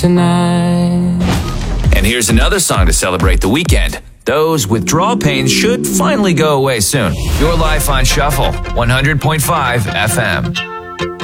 tonight. And here's another song to celebrate the weekend. Those withdrawal pains should finally go away soon. Your Life on Shuffle, 100.5 FM.